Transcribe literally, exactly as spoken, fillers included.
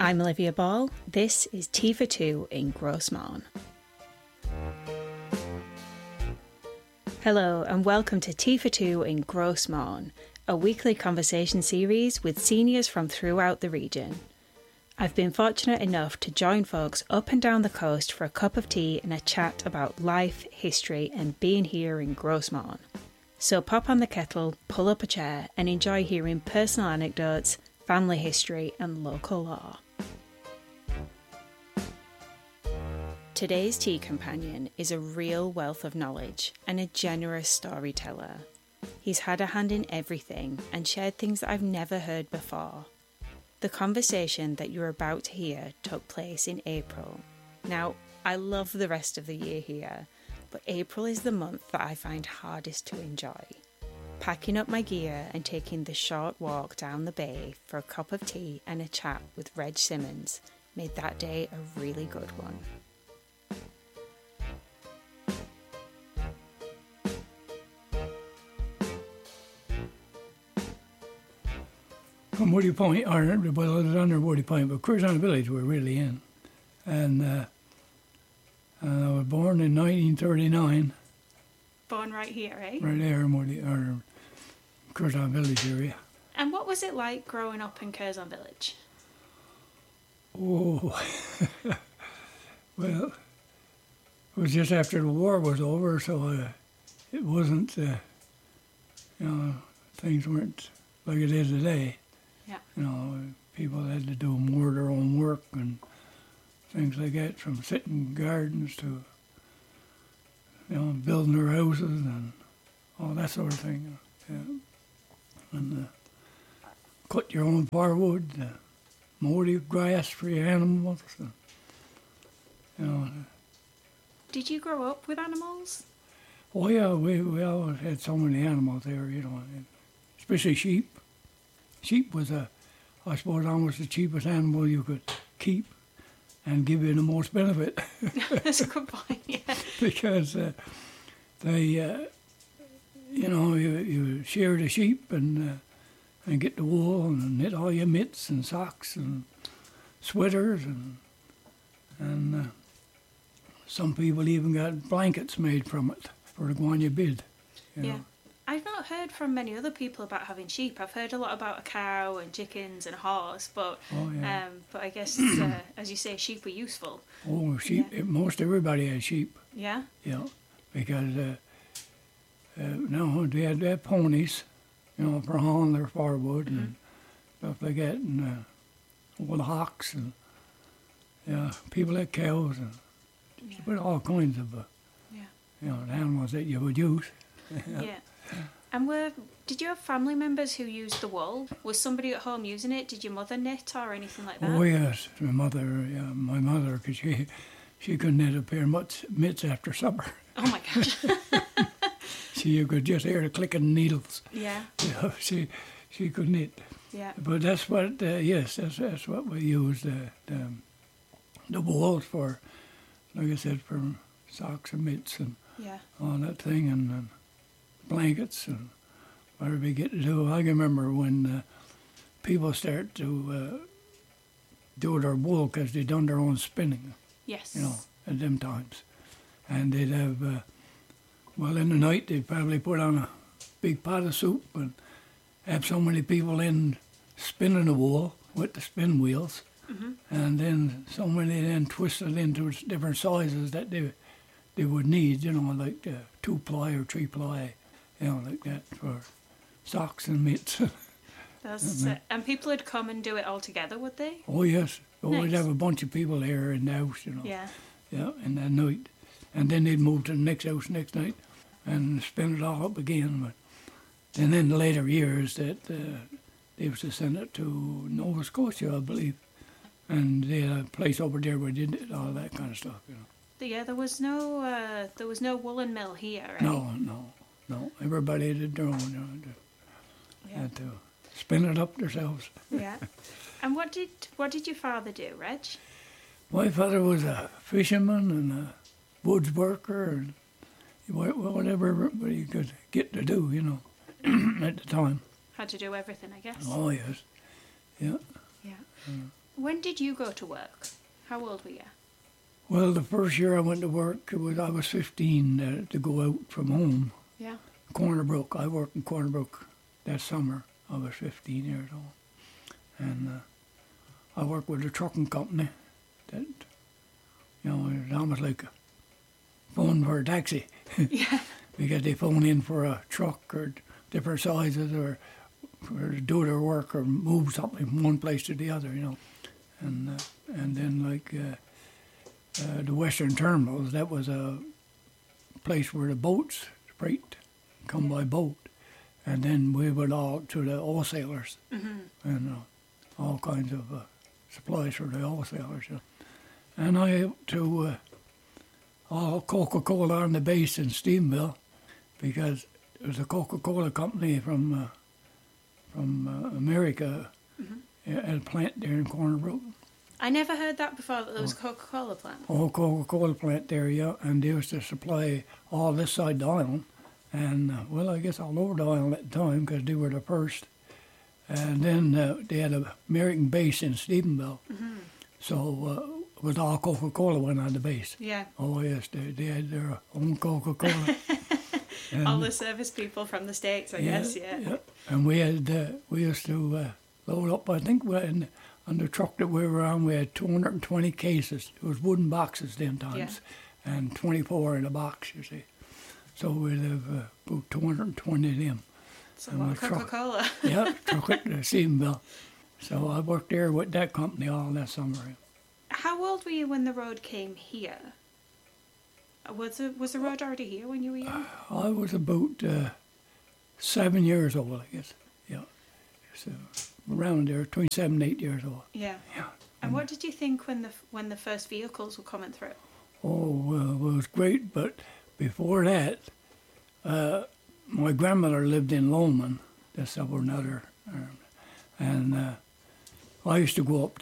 I'm Olivia Ball. This is Tea for Two in Grossmorn. Hello and welcome to Tea for Two in Grossmorn, a weekly conversation series with seniors from throughout the region. I've been fortunate enough to join folks up and down the coast for a cup of tea and a chat about life, history and being here in Grossmorn. So pop on the kettle, pull up a chair and enjoy hearing personal anecdotes, family history and local law. Today's tea companion is a real wealth of knowledge and a generous storyteller. He's had a hand in everything and shared things that I've never heard before. The conversation that you're about to hear took place in April. Now, I love the rest of the year here, but April is the month that I find hardest to enjoy. Packing up my gear and taking the short walk down the bay for a cup of tea and a chat with Reg Simmons made that day a really good one. From Woody Point, or well, it was under Woody Point, but Curzon Village we're really in. And, uh, and I was born in nineteen thirty-nine. Born right here, eh? Right there in Woody, or Curzon Village area. And what was it like growing up in Curzon Village? Oh, well, it was just after the war was over, so uh, it wasn't, uh, you know, things weren't like it is today. Yeah. You know, people had to do more of their own work and things like that, from sitting gardens to, you know, building their houses and all that sort of thing. Yeah. And uh, cut your own firewood, uh, mow the grass for your animals. And, you know. Did you grow up with animals? Oh yeah, we, we always had so many animals there, you know, especially sheep. Sheep was, a, I suppose, almost the cheapest animal you could keep and give you the most benefit. That's a good point, yeah. Because uh, they, uh, you know, you, you shear the sheep and uh, and get the wool and knit all your mitts and socks and sweaters and and uh, some people even got blankets made from it for to go on your bed. You yeah. know. I've not heard from many other people about having sheep. I've heard a lot about a cow and chickens and a horse, but Oh, yeah. um, but I guess, uh, as you say, sheep were useful. Oh, sheep! Yeah. Most everybody had sheep. Yeah? Yeah, because uh, uh, no, they had, they had ponies, you know, for hauling their firewood Mm-hmm. and stuff like that, and uh, old hocks, and yeah, people had cows, and Yeah. but all kinds of uh, Yeah. you know, animals that you would use. Yeah. And were did you have family members who used the wool? Was somebody at home using it? Did your mother knit or anything like that? Oh yes, my mother, yeah, my mother, because she she could knit a pair of mitts, mitts after supper. Oh my gosh. She you could just hear the clicking needles. Yeah. You know, she she could knit. Yeah. But that's what, uh, yes, that's that's what we used uh, the, the wool for, like I said, for socks and mitts and Yeah. all that thing, and, and blankets and whatever we get to do. I can remember when uh, people start to uh, do their wool because they done their own spinning, Yes. you know, at them times. And they'd have, uh, well, in the night they'd probably put on a big pot of soup and have so many people in spinning the wool with the spin wheels. Mm-hmm. And then so many then twisted into different sizes that they they would need, you know, like uh, two ply or three ply, you know, like that for socks and mitts. That's it. And people would come and do it all together, would they? Oh yes, we always Nice. have a bunch of people here in the house, you know. Yeah. Yeah, in that night, and then they'd move to the next house next night and spin it all up again. But and then the later years that uh, they used to send it to Nova Scotia, I believe, and they had a place over there where they did all that kind of stuff, you know. Yeah, there was no uh, there was no woolen mill here, right? No, no, no. Everybody did their own. You know, they Yeah. had to spin it up themselves. Yeah. And what did what did your father do, Reg? My father was a fisherman and a woods worker and whatever everybody could get to do, you know, at the time. Had to do everything, I guess. Oh, yes. Yeah. Yeah. Mm. When did you go to work? How old were you? Well, the first year I went to work, it was I was fifteen uh, to go out from home. Yeah. Corner Brook. I worked in Corner Brook that summer. I was fifteen years old. And uh, I worked with a trucking company that, you know, it was almost like a phone for a taxi. Yeah. Because they phone in for a truck or different sizes or for to do their work or move something from one place to the other, you know. And uh, and then like uh, uh, the Western Terminals, that was a place where the boats, freight, come by boat. And then we went out to the wholesalers Mm-hmm. and uh, all kinds of uh, supplies for the wholesalers. You know. And I went to uh, all Coca-Cola on the base in Stephenville because it was a Coca-Cola company from uh, from uh, America Mm-hmm. at a plant there in Corner Brook. I never heard that before, that there was a Coca-Cola plant. All Coca-Cola plant there, yeah, and they used to supply all this side of the island. And, uh, well, I guess all over the island at the time because they were the first. And then uh, they had an American base in Stephenville. Mm-hmm. So uh, it was all Coca-Cola went on the base. Yeah. Oh, yes, they, they had their own Coca-Cola. And, All the service people from the States, I guess, yeah. And we had, uh, we used to uh, load up, I think we in, on the truck that we were on, we had two hundred twenty cases. It was wooden boxes then times, and twenty-four in a box, you see. So we'd have uh, about two hundred twenty of them. So And what, we truck- Coca-Cola? Yeah, truck it to Stephenville. So I worked there with that company all that summer. How old were you when the road came here? Was the, was the road already here when you were young? I was about uh, seven years old, I guess. Yeah. So around there, between seven and eight years old. Yeah. Yeah. And what did you think when the when the first vehicles were coming through? Oh, well, it was great, but before that, uh, my grandmother lived in Lowman, that's over another, um, and uh, I used to go up